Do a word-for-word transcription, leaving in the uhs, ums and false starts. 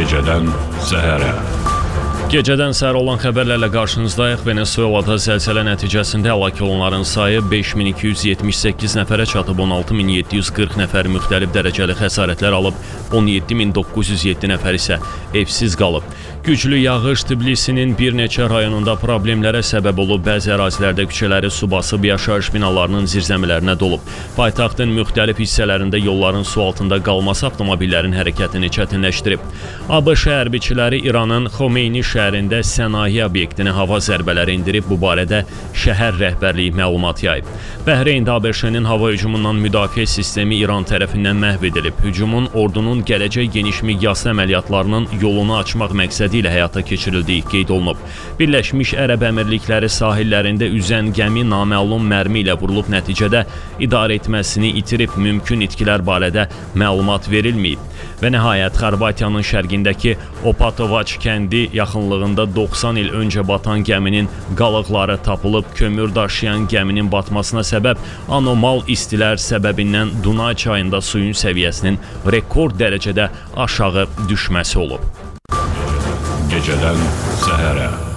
Gecədən səhərə. Gecədən səhər olan xəbərlərlə qarşınızdayıq. Venezuelada zəlzələ nəticəsində həlak olanların sayı beş min iki yüz yetmiş səkkiz nəfərə çatıb, on altı min yeddi yüz qırx nəfər müxtəlif dərəcəli xəsarətlər alıb, on yeddi min doqquz yüz yeddi nəfər isə evsiz qalıb. Güclü yağış Tbilisinin bir neçə rayonunda problemlərə səbəb olub, bəzi ərazilərdə küçələri su basıb, yaşayış binalarının zirzəmilərinə dolub. Paytaxtın müxtəlif hissələrində yolların su altında qalması avtomobillərin hərəkətini çətinləşdirib. ABŞ hərbiçiləri İranın Xomeyni şəhərində sənaye obyektinə hava zərbələri indirib, bu barədə şəhər rəhbərliyi məlumat yayıb. Bəhreyndə ABŞ-nin hava hücumundan müdafiə sistemi İran tərəfindən məhv edilib. Hücumun ordunun gələcək geniş miqyaslı əməliyyatlarının yolunu açmaq məqsədi ilə həyata keçirildiyi qeyd olunub. Birləşmiş Ərəb Əmirlikləri sahillərində üzən gəmi naməlum mərmi ilə vurulub, nəticədə idarə etməsini itirib, mümkün itkilər barədə məlumat verilməyib. Və nəhayət Xorvatiyanın şərqindəki Opatovac kəndi yaxınlığında doxsan il öncə batan gəminin qalıqları tapılıb. Kömür daşıyan gəminin batmasına səbəb anormal istilər səbəbindən Dunay çayında suyun səviyyəsinin rekord dərəcədə aşağı düşməsi olub. Gecədən səhərə.